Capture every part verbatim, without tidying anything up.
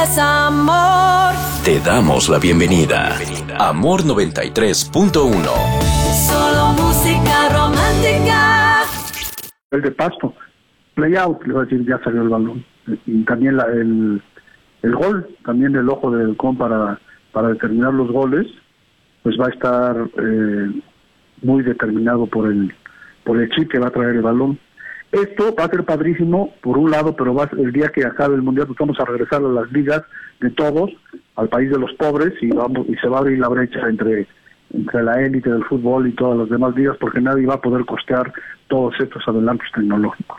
Amor. Te damos la bienvenida. Amor noventa y tres punto uno. Solo música romántica. El de Pasto, play out, le voy a decir, ya salió el balón. Y también la, el, el gol, también el ojo del halcón para, para determinar los goles, pues va a estar eh, muy determinado por el, por el chip que va a traer el balón. Esto va a ser padrísimo, por un lado, pero va a ser el día que acabe el Mundial, pues vamos a regresar a las ligas de todos, al país de los pobres, y vamos y se va a abrir la brecha entre, entre la élite del fútbol y todas las demás ligas, porque nadie va a poder costear todos estos adelantos tecnológicos.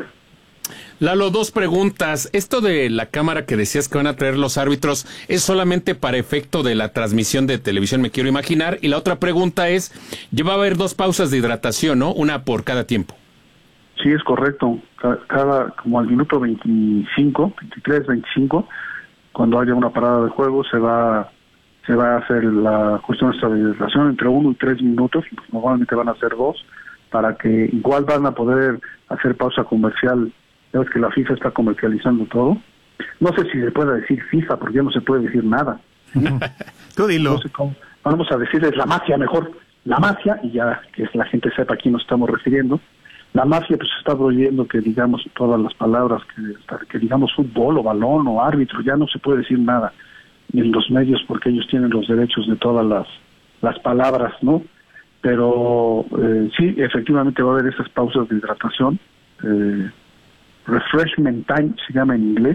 Lalo, dos preguntas. Esto de la cámara que decías que van a traer los árbitros, ¿es solamente para efecto de la transmisión de televisión, me quiero imaginar? Y la otra pregunta es, ya va a haber dos pausas de hidratación, ¿no? Una por cada tiempo. Sí, es correcto. Cada, cada como al minuto veinticinco, veintitrés, veinticinco, cuando haya una parada de juego, se va se va a hacer la cuestión de estabilización entre uno y tres minutos, pues normalmente van a ser dos, para que igual van a poder hacer pausa comercial. Ya ves que la FIFA está comercializando todo. No sé si se puede decir FIFA, porque ya no se puede decir nada. ¿Sí? Tú dilo. No sé cómo. Vamos a decirles la mafia mejor. La mafia, y ya que la gente sepa a quién nos estamos refiriendo. La mafia pues está prohibiendo que digamos todas las palabras, que, que digamos fútbol o balón o árbitro, ya no se puede decir nada en los medios porque ellos tienen los derechos de todas las, las palabras, ¿no? Pero eh, sí, efectivamente va a haber esas pausas de hidratación, eh, refreshment time se llama en inglés,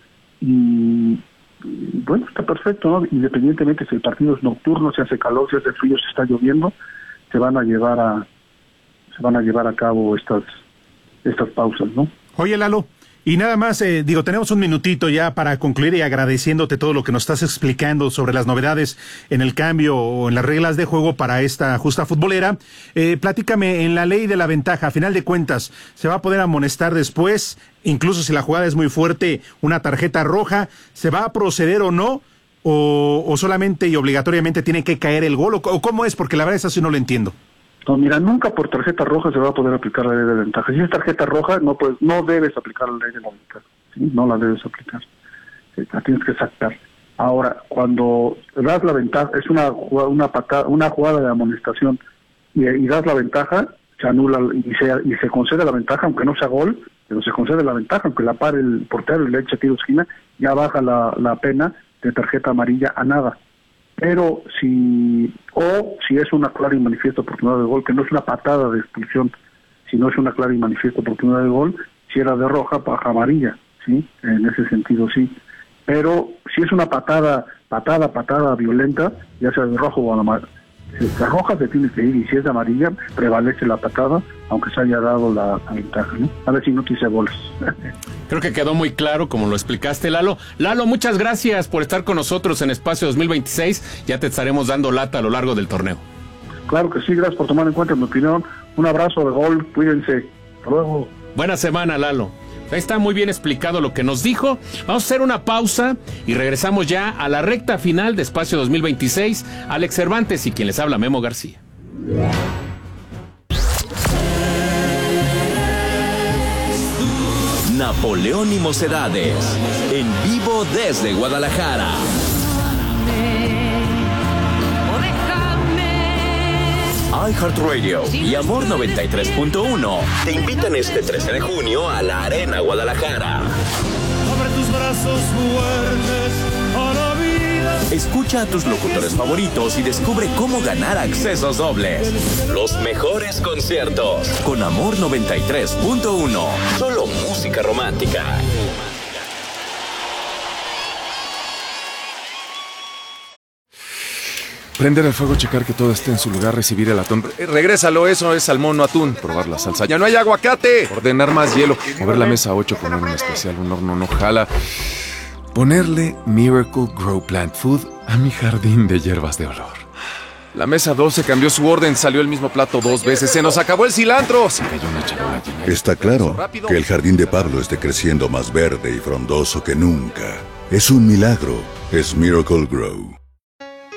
y, y bueno, está perfecto, ¿no? Independientemente si el partido es nocturno, si hace calor, si hace frío, si está lloviendo, se van a llevar a se van a llevar a cabo estas estas pausas, ¿no? Oye, Lalo, y nada más, eh, digo, tenemos un minutito ya para concluir y agradeciéndote todo lo que nos estás explicando sobre las novedades en el cambio o en las reglas de juego para esta justa futbolera. Eh, platícame, en la ley de la ventaja, a final de cuentas, ¿se va a poder amonestar después, incluso si la jugada es muy fuerte, una tarjeta roja? ¿Se va a proceder o no? ¿O, o solamente y obligatoriamente tiene que caer el gol? ¿O, o cómo es? Porque la verdad es así no lo entiendo. No, mira, nunca por tarjeta roja se va a poder aplicar la ley de ventaja. Si es tarjeta roja, no puedes, no debes aplicar la ley de la ventaja, ¿sí? No la debes aplicar, ¿sí? La tienes que sacar. Ahora, cuando das la ventaja, es una una patada, una jugada de amonestación y, y das la ventaja, se anula y se, y se concede la ventaja, aunque no sea gol, pero se concede la ventaja, aunque la pare el portero y le eche tiro de esquina, ya baja la, la pena de tarjeta amarilla a nada. Pero si, o si es una clara y manifiesta oportunidad de gol, que no es una patada de expulsión, sino es una clara y manifiesta oportunidad de gol, si era de roja, baja amarilla, ¿sí? En ese sentido sí. Pero si es una patada, patada, patada violenta, ya sea de rojo o amarilla, si es de roja se tiene que ir, y si es de amarilla, prevalece la patada, aunque se haya dado la, la ventaja, ¿no? A ver si no te hice goles. Creo que quedó muy claro como lo explicaste, Lalo. Lalo, muchas gracias por estar con nosotros en Espacio dos mil veintiséis. Ya te estaremos dando lata a lo largo del torneo. Claro que sí, gracias por tomar en cuenta mi opinión. Un abrazo de gol, cuídense. Hasta luego. Buena semana, Lalo. Ahí está muy bien explicado lo que nos dijo. Vamos a hacer una pausa y regresamos ya a la recta final de Espacio dos mil veintiséis. Alex Cervantes y quien les habla, Memo García. Napoleón y Mocedades, en vivo desde Guadalajara. iHeartRadio y Amor noventa y tres punto uno te invitan este trece de junio a la Arena Guadalajara. Abre tus brazos fuertes a la vida. Escucha a tus locutores favoritos y descubre cómo ganar accesos dobles. Los mejores conciertos con Amor noventa y tres punto uno. Solo música romántica. Prender el fuego, checar que todo esté en su lugar, recibir el atún. Eh, regrésalo, eso es salmón, no atún. Probar la salsa. ¡Ya no hay aguacate! Ordenar más hielo. Mover la mesa ocho, poner un especial, un horno no jala. Ponerle Miracle Grow Plant Food a mi jardín de hierbas de olor. La mesa doce cambió su orden, salió el mismo plato dos veces. ¡Se nos acabó el cilantro! Se cayó una charola llena. Está claro que el jardín de Pablo esté creciendo más verde y frondoso que nunca. Es un milagro. Es Miracle Grow.